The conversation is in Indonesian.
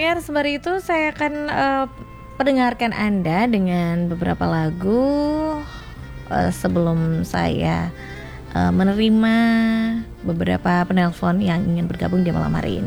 pendengar, sembari itu saya akan pendengarkan Anda dengan beberapa lagu sebelum saya menerima beberapa penelpon yang ingin bergabung di malam hari ini.